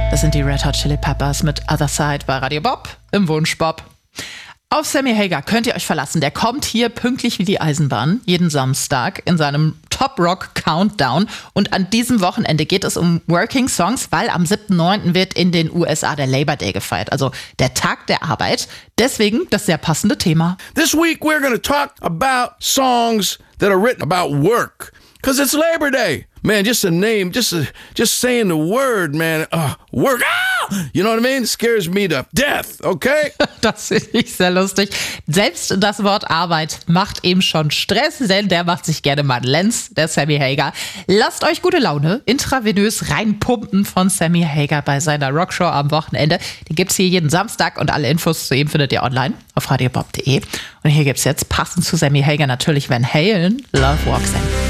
Das sind die Red Hot Chili Peppers mit Other Side bei Radio Bob im Wunsch Bob. Auf Sammy Hagar könnt ihr euch verlassen. Der kommt hier pünktlich wie die Eisenbahn jeden Samstag in seinem Top Rock Countdown. Und an diesem Wochenende geht es um Working Songs, weil am 7.9. wird in den USA der Labor Day gefeiert, also der Tag der Arbeit. Deswegen das sehr passende Thema. This week we're going to talk about songs that are written about work. Because it's Labor Day. Man, just a name, just saying the word, man, work, you know what I mean? It scares me to death, okay? Das finde ich sehr lustig. Selbst das Wort Arbeit macht ihm schon Stress, denn der macht sich gerne mal einen Lenz, der Sammy Hagar. Lasst euch gute Laune intravenös reinpumpen von Sammy Hagar bei seiner Rockshow am Wochenende. Die gibt's hier jeden Samstag und alle Infos zu ihm findet ihr online auf radiobob.de. Und hier gibt's jetzt passend zu Sammy Hagar natürlich Van Halen, Love Walks In.